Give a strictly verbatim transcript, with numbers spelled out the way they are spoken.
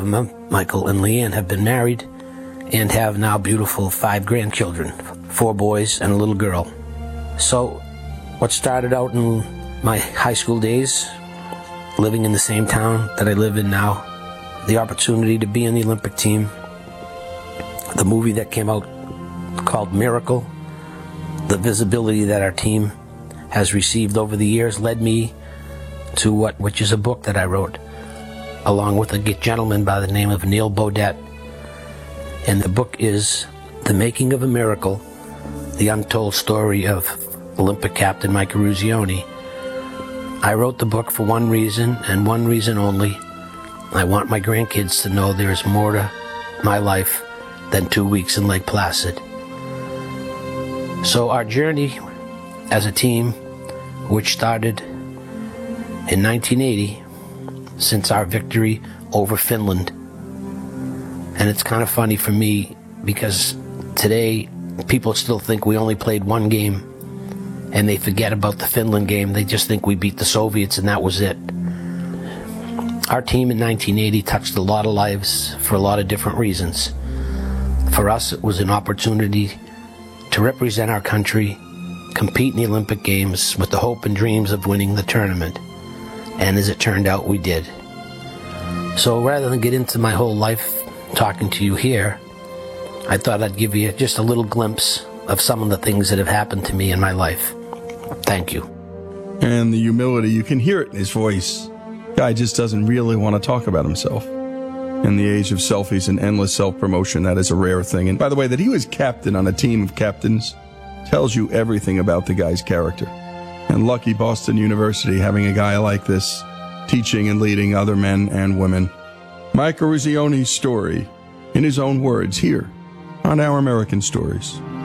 of them, Michael and Leanne, have been married and have now beautiful five grandchildren, four boys and a little girl. So what started out in my high school days, living in the same town that I live in now, the opportunity to be in the Olympic team, the movie that came out called Miracle, the visibility that our team has received over the years led me to what, which is a book that I wrote, along with a gentleman by the name of Neil Baudet. And the book is The Making of a Miracle, the untold story of Olympic captain Mike Eruzione. I wrote the book for one reason, and one reason only. I want my grandkids to know there's more to my life than two weeks in Lake Placid. So our journey as a team, which started in nineteen eighty, since our victory over Finland. And it's kind of funny for me because today people still think we only played one game and they forget about the Finland game. They just think we beat the Soviets and that was it. Our team in nineteen eighty touched a lot of lives for a lot of different reasons. For us, it was an opportunity to represent our country, compete in the Olympic Games with the hope and dreams of winning the tournament. And as it turned out, we did. So rather than get into my whole life talking to you here, I thought I'd give you just a little glimpse of some of the things that have happened to me in my life. Thank you. And the humility, you can hear it in his voice. Guy just doesn't really want to talk about himself. In the age of selfies and endless self-promotion, that is a rare thing. And by the way, that he was captain on a team of captains tells you everything about the guy's character. And lucky Boston University having a guy like this teaching and leading other men and women. Mike Eruzione's story, in his own words, here on Our American Stories.